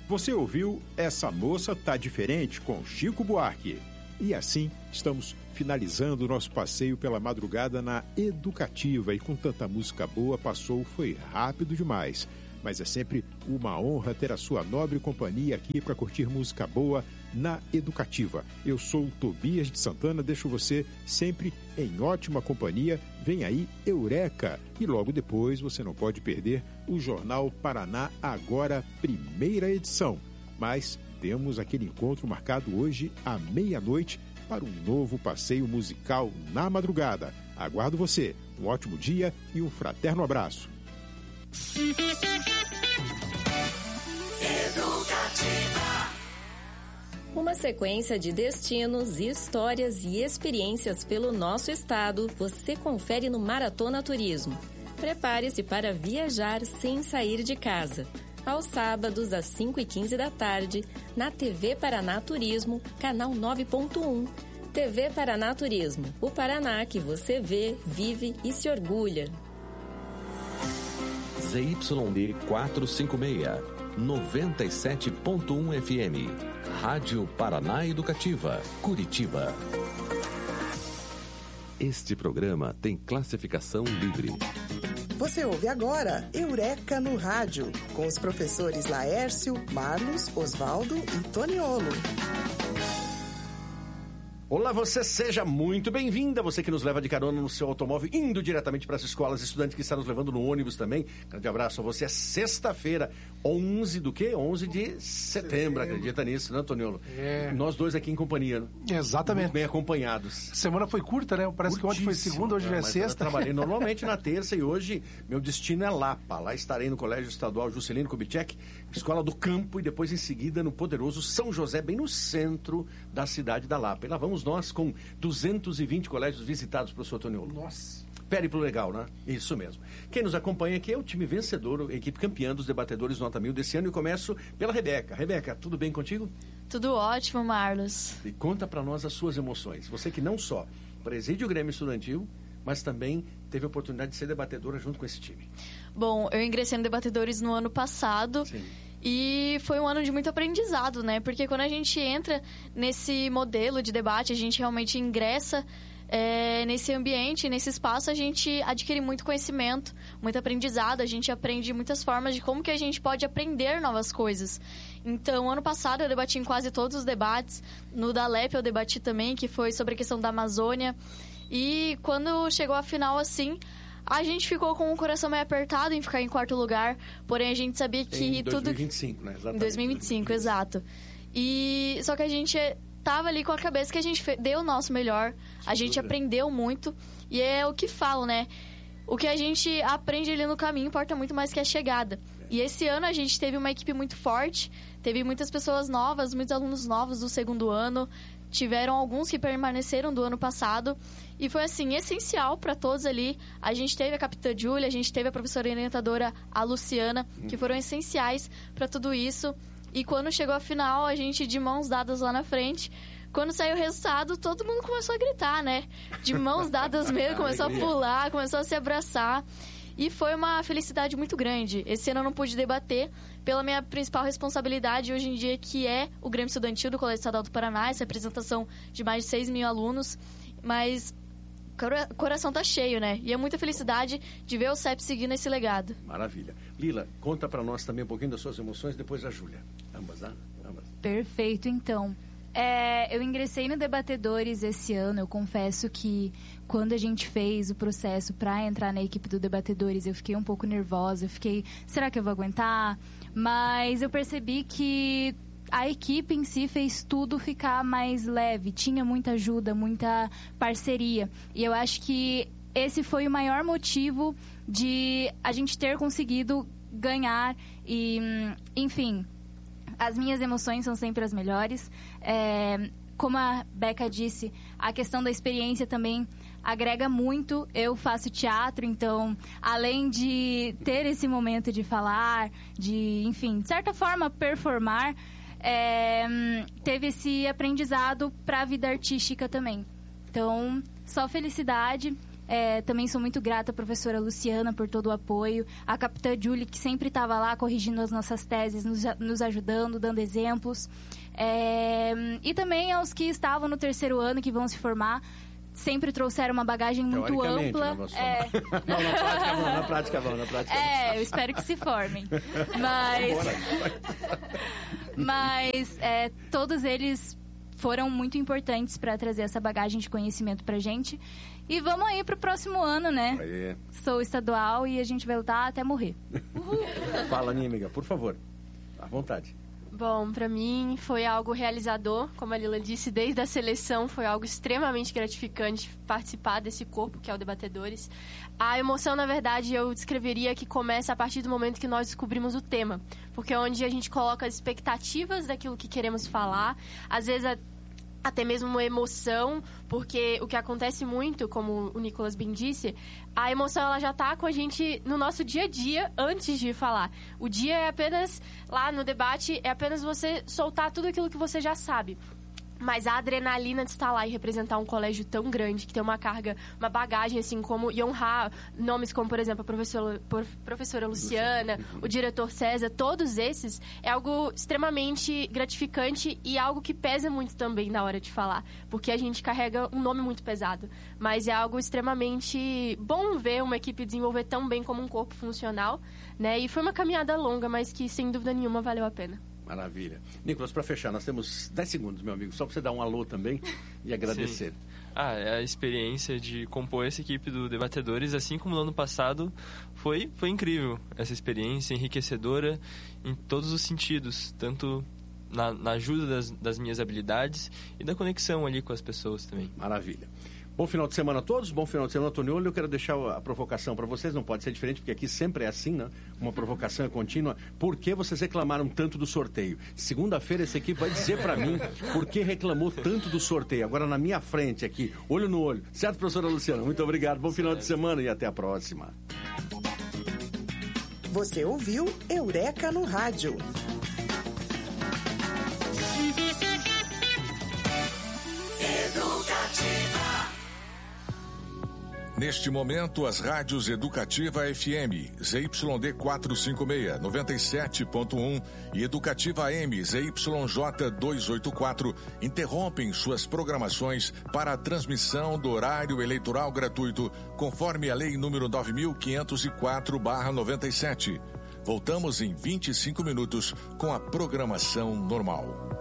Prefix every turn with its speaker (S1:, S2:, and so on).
S1: Você ouviu Essa Moça Tá Diferente com Chico Buarque. E assim estamos finalizando o nosso passeio pela madrugada na Educativa. E com tanta música boa, foi rápido demais. Mas é sempre uma honra ter a sua nobre companhia aqui para curtir música boa na Educativa. Eu sou o Tobias de Santana, deixo você sempre em ótima companhia. Vem aí Eureka! E logo depois você não pode perder o Jornal Paraná Agora, primeira edição. Mas temos aquele encontro marcado hoje à meia-noite para um novo passeio musical na madrugada. Aguardo você. Um ótimo dia e um fraterno abraço.
S2: Educativa.
S3: Uma sequência de destinos, histórias e experiências pelo nosso estado você confere no Maratona Turismo. Prepare-se para viajar sem sair de casa. Aos sábados, às 5h15 da tarde, na TV Paraná Turismo, canal 9.1. TV Paraná Turismo, o Paraná que você vê, vive e se orgulha.
S4: ZYD 456, 97.1 FM. Rádio Paraná Educativa, Curitiba. Este programa tem classificação livre.
S5: Você ouve agora Eureka no Rádio, com os professores Laércio, Marlos, Osvaldo e Toniolo.
S6: Olá, você seja muito bem-vinda, você que nos leva de carona no seu automóvel, indo diretamente para as escolas, estudante que está nos levando no ônibus também. Grande abraço a você. É sexta-feira, 11 do quê? 11 de setembro, acredita nisso, né, Toniolo?
S7: É.
S6: Nós dois aqui em companhia.
S7: Exatamente.
S6: Muito bem acompanhados.
S7: Semana foi curta, né? Parece que ontem foi segunda, hoje já é sexta.
S6: Eu trabalhei normalmente na terça e hoje meu destino é Lapa. Lá estarei no Colégio Estadual Juscelino Kubitschek, Escola do Campo, e depois em seguida no poderoso São José, bem no centro da cidade da Lapa. E lá vamos nós com 220 colégios visitados, professor Toniolo.
S7: Nossa.
S6: Périplo legal, né? Isso mesmo. Quem nos acompanha aqui é o time vencedor, a equipe campeã dos debatedores Nota 1000 desse ano. E começo pela Rebeca. Rebeca, tudo bem contigo?
S8: Tudo ótimo, Marlos.
S6: E conta pra nós as suas emoções. Você que não só preside o Grêmio Estudantil, mas também teve a oportunidade de ser debatedora junto com esse time.
S8: Bom, eu ingressei no Debatedores no ano passado.
S6: Sim.
S8: E foi um ano de muito aprendizado, né? Porque quando a gente entra nesse modelo de debate, a gente realmente ingressa nesse ambiente, nesse espaço, a gente adquire muito conhecimento, muito aprendizado, a gente aprende muitas formas de como que a gente pode aprender novas coisas. Então, ano passado eu debati em quase todos os debates, no da LEP eu debati também, que foi sobre a questão da Amazônia, e quando chegou a final, assim, a gente ficou com o coração meio apertado em ficar em quarto lugar, porém a gente sabia que
S6: em 2025, né? Exatamente.
S8: Em 2025, exato. E só que a gente tava ali com a cabeça que a gente deu o nosso melhor, a gente aprendeu muito, e é o que falo, né? O que a gente aprende ali no caminho importa muito mais que a chegada. E esse ano a gente teve uma equipe muito forte, teve muitas pessoas novas, muitos alunos novos do segundo ano, tiveram alguns que permaneceram do ano passado, e foi, assim, essencial para todos ali. A gente teve a capitã Júlia, a gente teve a professora orientadora, a Luciana, que foram essenciais para tudo isso. E quando chegou a final, a gente de mãos dadas lá na frente. Quando saiu o resultado, todo mundo começou a gritar, né? De mãos dadas mesmo, começou a pular, começou a se abraçar. E foi uma felicidade muito grande. Esse ano eu não pude debater pela minha principal responsabilidade hoje em dia, que é o Grêmio Estudantil do Colégio Estadual do Paraná, essa representação de mais de 6 mil alunos. Mas o coração tá cheio, né? E é muita felicidade de ver o CEP seguindo esse legado.
S6: Maravilha. Lila, conta pra nós também um pouquinho das suas emoções, depois a Júlia. Ambas, né? Ambas.
S9: Perfeito, então. Eu ingressei no Debatedores esse ano. Eu confesso que quando a gente fez o processo para entrar na equipe do Debatedores, eu fiquei um pouco nervosa. Eu fiquei, será que eu vou aguentar? Mas eu percebi que a equipe em si fez tudo ficar mais leve. Tinha muita ajuda, muita parceria. E eu acho que esse foi o maior motivo de a gente ter conseguido ganhar. E, enfim, as minhas emoções são sempre as melhores. Como a Beca disse, a questão da experiência também agrega muito. Eu faço teatro, então, além de ter esse momento de falar, de, enfim, de certa forma, performar, teve esse aprendizado para a vida artística também. Então, só felicidade. Também sou muito grata à professora Luciana por todo o apoio, a capitã Julie, que sempre estava lá corrigindo as nossas teses, nos ajudando, dando exemplos. E também aos que estavam no terceiro ano, que vão se formar, sempre trouxeram uma bagagem muito ampla.
S6: Na prática vão.
S9: Eu espero que se formem. Mas todos eles foram muito importantes para trazer essa bagagem de conhecimento pra gente. E vamos aí pro próximo ano, né?
S6: Aí.
S9: Sou estadual e a gente vai lutar até morrer.
S6: Fala, Aninha, amiga, por favor. À vontade.
S2: Bom, para mim foi algo realizador, como a Lila disse, desde a seleção foi algo extremamente gratificante participar desse corpo que é o Debatedores. A emoção, na verdade, eu descreveria que começa a partir do momento que nós descobrimos o tema, porque é onde a gente coloca as expectativas daquilo que queremos falar, às vezes até mesmo uma emoção, porque o que acontece muito, como o Nicolas bem disse, a emoção ela já está com a gente no nosso dia a dia antes de falar. O dia é apenas, lá no debate, é apenas você soltar tudo aquilo que você já sabe. Mas a adrenalina de estar lá e representar um colégio tão grande, que tem uma carga, uma bagagem, assim, como... E honrar nomes como, por exemplo, a professora Luciana, o diretor César, todos esses, é algo extremamente gratificante e algo que pesa muito também na hora de falar. Porque a gente carrega um nome muito pesado. Mas é algo extremamente bom ver uma equipe desenvolver tão bem como um corpo funcional, né? E foi uma caminhada longa, mas que, sem dúvida nenhuma, valeu a pena.
S6: Maravilha. Nicolas, para fechar, nós temos 10 segundos, meu amigo, só para você dar um alô também e agradecer.
S10: Sim. A experiência de compor essa equipe do Debatedores, assim como no ano passado, foi incrível. Essa experiência enriquecedora em todos os sentidos, tanto na ajuda das minhas habilidades e da conexão ali com as pessoas também.
S6: Maravilha. Bom final de semana a todos, bom final de semana, Toniolo. Eu quero deixar a provocação para vocês, não pode ser diferente, porque aqui sempre é assim, né? Uma provocação é contínua. Por que vocês reclamaram tanto do sorteio? Segunda-feira essa equipe vai dizer para mim por que reclamou tanto do sorteio. Agora na minha frente aqui, olho no olho. Certo, professora Luciana? Muito obrigado, bom final de semana e até a próxima.
S5: Você ouviu Eureka no Rádio.
S11: Neste momento, as rádios Educativa FM, ZYD 456, 97.1 e Educativa AM, ZYJ 284, interrompem suas programações para a transmissão do horário eleitoral gratuito, conforme a Lei número 9.504/97. Voltamos em 25 minutos com a programação normal.